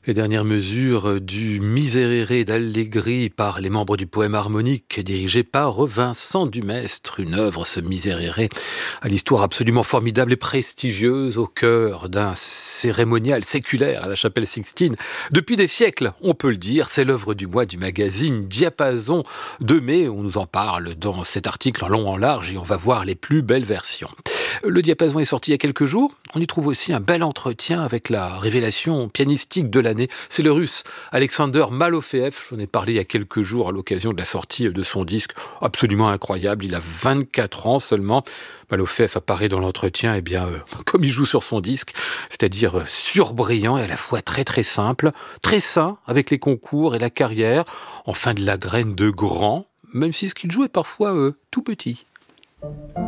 Les dernières mesures du Miserere d'Allegri par les membres du Poème harmonique dirigé par Vincent Dumestre, une œuvre, ce Miserere, à l'histoire absolument formidable et prestigieuse au cœur d'un cérémonial séculaire à la Chapelle Sixtine. Depuis des siècles, on peut le dire, c'est l'œuvre du mois du magazine Diapason de mai. On nous en parle dans cet article en long en large et on va voir les plus belles versions. Le Diapason est sorti il y a quelques jours. On y trouve aussi un bel entretien avec la révélation pianistique de l'année. C'est le Russe Alexander Malofeev. J'en ai parlé il y a quelques jours à l'occasion de la sortie de son disque. Absolument incroyable. Il a 24 ans seulement. Malofeev apparaît dans l'entretien, comme il joue sur son disque, c'est-à-dire surbrillant et à la fois très très simple, très sain avec les concours et la carrière, enfin de la graine de grand, même si ce qu'il joue est parfois tout petit.